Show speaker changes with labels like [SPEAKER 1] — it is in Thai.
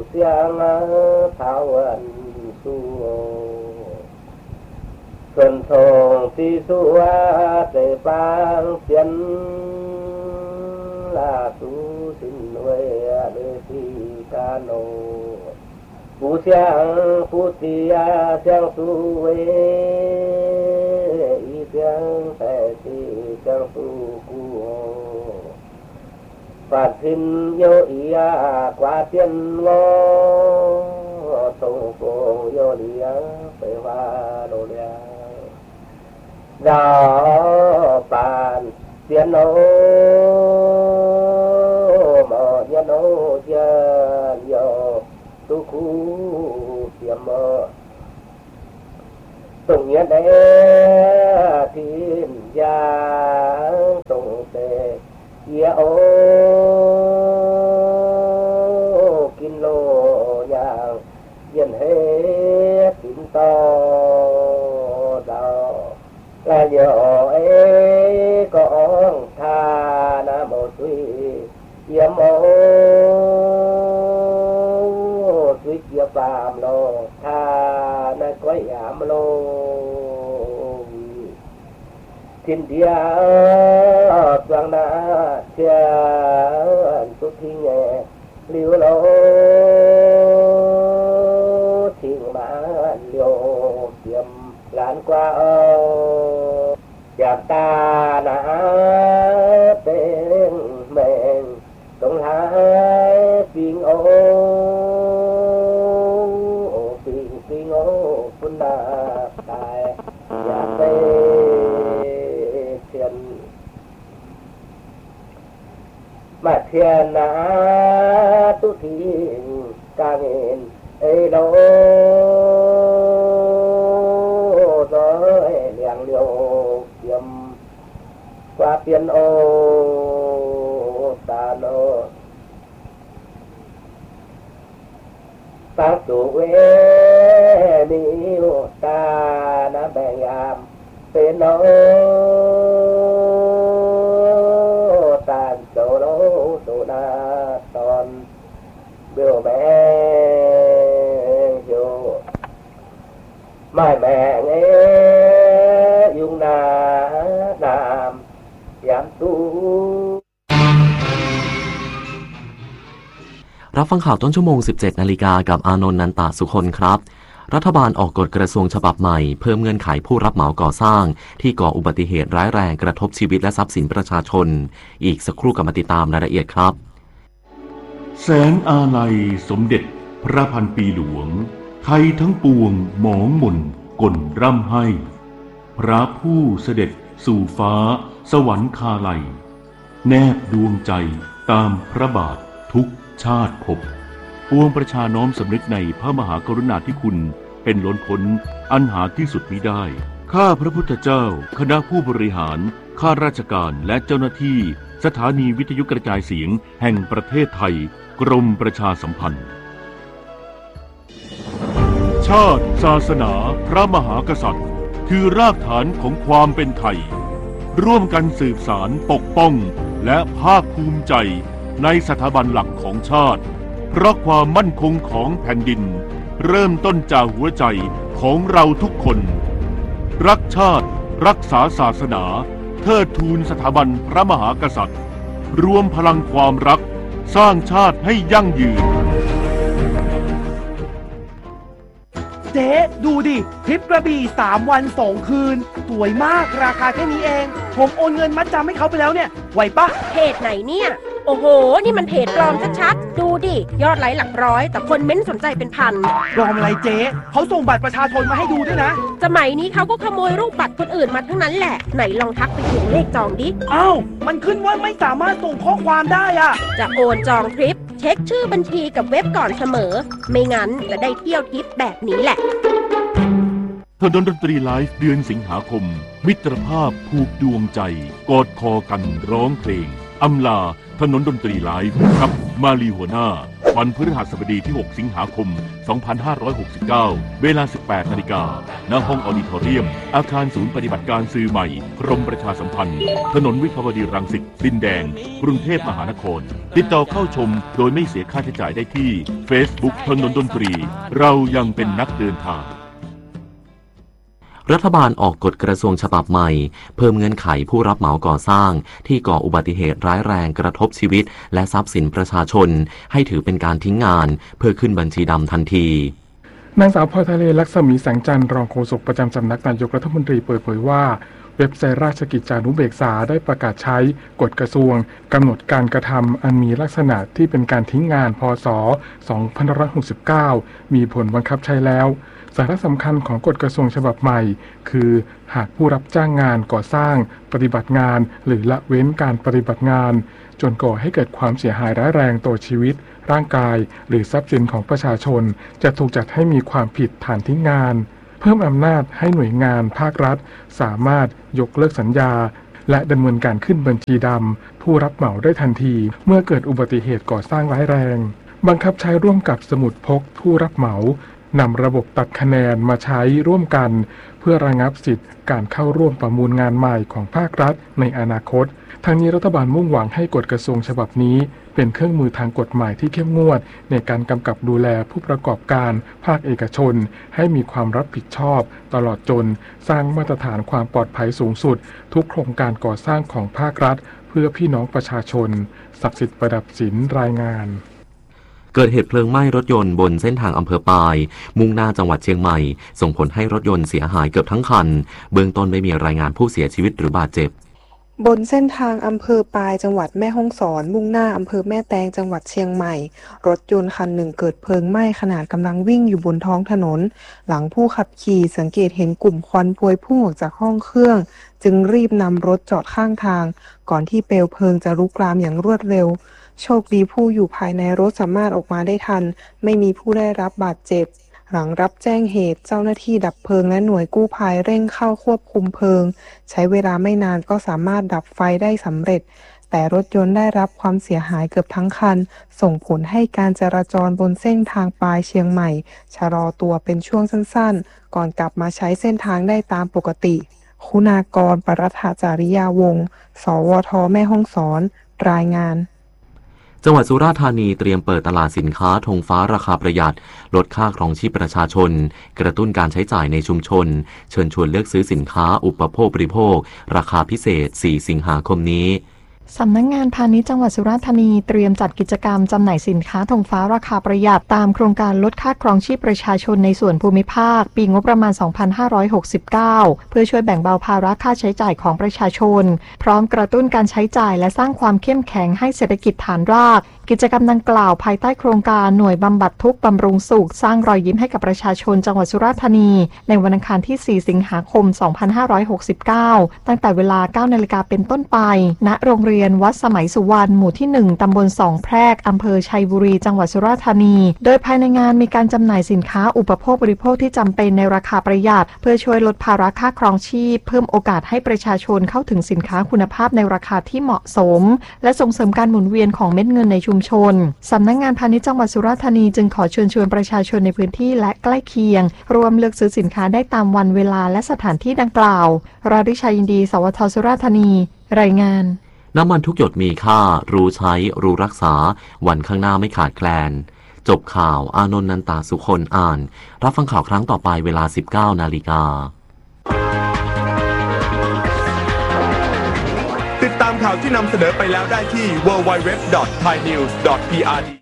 [SPEAKER 1] เสียงเท้าอันสู้ส่วนทองที่สู้ใจปางเสียนลาสูสินเวเลยที่กาโนผู้เสียงผู้เสียเสียงสู้เวอีเสียงแต่ที่เสียงสู้กูปาสินโยอียากว่าเตียนโลตรงโกโยเลียไปว่าโดเลียดาวปานเตียนโนหมอเตียนโนเจียนโยตุคูเตียมตรงเนี้ยเด้ทินยาตรงเตเยโอกินโลยางเย็นเฮตินโตดาวละโยเอก็องทานาโมสุยเยโมสุยเยปามโลทานาก้อยามโลทินเดียวสวงนาเชียนสุทิเงลิวโลทิ้งมาเลียวเทียมหลานกว่าอยากตาหนาเป็นแมงตรงหายปิงโอปิงโอคุณนาตายอยากไปมาเทียนนาตุทิงกางเงินเอโลโดยเลี้ยงเลี้ยวเยี่ยมกว่าเปียนโอตาโนตาสุเวมิวตานาแบงยามเป็นโนตานโซโลสุนาตอนเบี้ยวแมงอยู่ไม่แมงยุงนานามยามตู้
[SPEAKER 2] รับฟังข่าวต้นชั่วโมง 17 นาฬิกากับอานนท์ นันตสุคนครับรัฐบาลออกกฎกระทรวงฉบับใหม่เพิ่มเงื่อนไขผู้รับเหมาก่อสร้างที่ก่ออุบัติเหตุร้ายแรงกระทบชีวิตและทรัพย์สินประชาชนอีกสักครู่กลับมาติดตามรายละเอียดครับ
[SPEAKER 3] แสงอาลัยสมเด็จพระพันปีหลวงไทยทั้งปวงหมองหม่นก่นร่ำให้พระผู้เสด็จสู่ฟ้าสวรรคาลัยแนบดวงใจตามพระบาททุกชาติภพปวงประชาน้อมสำนึกในพระมหากรุณาธิคุณเป็นล้นพ้นอันหาที่สุดมิได้ข้าพระพุทธเจ้าคณะผู้บริหารข้าราชการและเจ้าหน้าที่สถานีวิทยุกระจายเสียงแห่งประเทศไทยกรมประชาสัมพันธ์ชาติศาสนาพระมหากษัตริย์คือรากฐานของความเป็นไทยร่วมกันสืบสานปกป้องและภาคภูมิใจในสถาบันหลักของชาติเพราะความมั่นคงของแผ่นดินเริ่มต้นจากหัวใจของเราทุกคนรักชาติรักษาศาสนาเทิดทูนสถาบันพระมหากษัตริย์รวมพลังความรักสร้างชาติให้ยั่งยืน
[SPEAKER 4] เจ๊ดูดิทริปกระบี่3 วัน 2 คืนสวยมากราคาแค่นี้เองผมโอนเงินมัดจำให้เขาไปแล้วเนี่ยไหวปะ
[SPEAKER 5] เพจไหนเนี่ยโอ้โหนี่มันเพจปลอมชัดๆดูดิยอดไลค์หลักร้อยแต่คนเม้นสนใจเป็นพัน
[SPEAKER 4] ปลอมอะไรเจ๊เขาส่งบัตรประชาชนมาให้ดูด้วยนะ
[SPEAKER 5] สมัยนี้เขาก็ขโมยรูปบัตรคนอื่นมาทั้งนั้นแหละไหนลองทักไปเขียนเลขจองดิ
[SPEAKER 4] อ้าวมันขึ้นว่าไม่สามารถส่งข้อความได้อะ
[SPEAKER 5] จะโอนจองทริปเช็คชื่อบัญชีกับเว็บก่อนเสมอไม่งั้นจะได้เที่ยวทริปแบบนี้แหละ
[SPEAKER 3] ถนนดนตรีไลฟ์เดือนสิงหาคมมิตรภาพผูกดวงใจกอดคอกันร้องเพลงอำลาถนนดนตรีไลฟ์ครับมาลีหัวหน้าวันพฤหัสบดีที่ 6 สิงหาคม 2569 เวลา 18 นาฬิกา ณ ห้องออดิทอเรียม อาคารศูนย์ปฏิบัติการสื่อใหม่ กรมประชาสัมพันธ์ ถนนวิภาวดีรังสิต ดินแดง กรุงเทพมหานคร ติดต่อเข้าชมโดยไม่เสียค่าใช้จ่ายได้ที่ Facebook ถนนดนตรี เรายังเป็นนักเดินทาง
[SPEAKER 2] รัฐบาลออกกฎกระทรวงฉบับใหม่เพิ่มเงื่อนไขผู้รับเหมาก่อสร้างที่ก่ออุบัติเหตุร้ายแรงกระทบชีวิตและทรัพย์สินประชาชนให้ถือเป็นการทิ้งงานเพื่อขึ้นบัญชีดำทันที
[SPEAKER 6] นางสาวพลอยทะเลลักษมีแสงจันทร์รองโฆษกประจำสำนักนายกรัฐมนตรีเปิดเผยว่าเว็บไซต์ราชกิจจานุเบกษาได้ประกาศใช้กฎกระทรวงกำหนดการกระทำอันมีลักษณะที่เป็นการทิ้งงานพ.ศ. 2569มีผลบังคับใช้แล้วสาระสำคัญของกฎกระทรวงฉบับใหม่คือหากผู้รับจ้างงานก่อสร้างปฏิบัติงานหรือละเว้นการปฏิบัติงานจนก่อให้เกิดความเสียหายร้ายแรงต่อชีวิตร่างกายหรือทรัพย์สินของประชาชนจะถูกจัดให้มีความผิดฐานทิ้งงานเพิ่มอำนาจให้หน่วยงานภาครัฐสามารถยกเลิกสัญญาและดำเนินการขึ้นบัญชีดำผู้รับเหมาได้ทันทีเมื่อเกิดอุบัติเหตุก่อสร้างร้ายแรงบังคับใช้ร่วมกับสมุดพกผู้รับเหมานำระบบตัดคะแนนมาใช้ร่วมกันเพื่อระงับสิทธิ์การเข้าร่วมประมูลงานใหม่ของภาครัฐในอนาคตทั้งนี้รัฐบาลมุ่งหวังให้กฎกระทรวงฉบับนี้เป็นเครื่องมือทางกฎหมายที่เข้มงวดในการกำกับดูแลผู้ประกอบการภาคเอกชนให้มีความรับผิดชอบตลอดจนสร้างมาตรฐานความปลอดภัยสูงสุดทุกโครงการก่อสร้างของภาครัฐเพื่อพี่น้องประชาชนศักดิ์สิทธิ์ประดับศิลป์รายงาน
[SPEAKER 2] เกิดเหตุเพลิงไหม้รถยนต์บนเส้นทางอำเภอปายมุ่งหน้าจังหวัดเชียงใหม่ส่งผลให้รถยนต์เสียหายเกือบทั้งคันเบื้องต้นไม่มีรายงานผู้เสียชีวิตหรือบาดเจ็บบ
[SPEAKER 7] นเส้นทางอำเภอปายจังหวัดแม่ฮ่องสอนมุ่งหน้าอำเภอแม่แตงจังหวัดเชียงใหม่รถยนต์คันหนึ่งเกิดเพลิงไหม้ขณะกำลังวิ่งอยู่บนท้องถนนหลังผู้ขับขี่สังเกตเห็นกลุ่มควันพวยพุ่งออกจากห้องเครื่องจึงรีบนำรถจอดข้างทางก่อนที่เปลวเพลิงจะลุกลามอย่างรวดเร็วโชคดีผู้อยู่ภายในรถสามารถออกมาได้ทันไม่มีผู้ได้รับบาดเจ็บหลังรับแจ้งเหตุเจ้าหน้าที่ดับเพลิงและหน่วยกู้ภัยเร่งเข้าควบคุมเพลิงใช้เวลาไม่นานก็สามารถดับไฟได้สำเร็จแต่รถยนต์ได้รับความเสียหายเกือบทั้งคันส่งผลให้การจราจรบนเส้นทางปายเชียงใหม่ชะลอตัวเป็นช่วงสั้นๆก่อนกลับมาใช้เส้นทางได้ตามปกติคุณากร ปรัฐจาริยาวงศ์สวท.แม่ฮ่องสอนรายงาน
[SPEAKER 2] จังหวัดสุราษฎร์ธานีเตรียมเปิดตลาดสินค้าธงฟ้าราคาประหยัดลดค่าครองชีพประชาชนกระตุ้นการใช้จ่ายในชุมชนเชิญชวนเลือกซื้อสินค้าอุปโภคบริโภคราคาพิเศษ4สิงหาคมนี้
[SPEAKER 8] สำนักงานพาณิชย์จังหวัดสุราษฎร์ธานีเตรียมจัดกิจกรรมจำหน่ายสินค้าธงฟ้าราคาประหยัดตามโครงการลดค่าครองชีพประชาชนในส่วนภูมิภาคปีงบประมาณ 2569 เพื่อช่วยแบ่งเบาภาระค่าใช้จ่ายของประชาชนพร้อมกระตุ้นการใช้จ่ายและสร้างความเข้มแข็งให้เศรษฐกิจฐานรากกิจกรรมดังกล่าวภายใต้โครงการหน่วยบำบัดทุกข์บำรุงสุขสร้างรอยยิ้มให้กับประชาชนจังหวัดสุราษฎร์ธานีในวันอังคารที่ 4 สิงหาคม 2569 ตั้งแต่เวลา 9 นาฬิกาเป็นต้นไปณโรงเรียนวัดสมัยสุวรรณหมู่ที่ 1 ตำบลสองแพรกอำเภอชัยบุรีจังหวัดสุราษฎร์ธานีโดยภายในงานมีการจำหน่ายสินค้าอุปโภคบริโภคที่จำเป็นในราคาประหยัดเพื่อช่วยลดภาระค่าครองชีพเพิ่มโอกาสให้ประชาชนเข้าถึงสินค้าคุณภาพในราคาที่เหมาะสมและส่งเสริมการหมุนเวียนของเม็ดเงินในชุมชนสำนักงานพาณิชย์จังหวัดสุราษฎร์ธานีจึงขอเชิญชวนประชาชนในพื้นที่และใกล้เคียงรวมเลือกซื้อสินค้าได้ตามวันเวลาและสถานที่ดังกล่าวราดิชัยยินดีสวท.สุราษฎร์ธานีรายงาน
[SPEAKER 2] น้ำมันทุกหยดมีค่ารู้ใช้รู้รักษาวันข้างหน้าไม่ขาดแคลนจบข่าวอานนท์ นันตาสุคนอ่านรับฟังข่าวครั้งต่อไปเวลา 19 นาฬิกา
[SPEAKER 9] ติดตามข่าวที่นำเสนอไปแล้วได้ที่ www.thainews.prd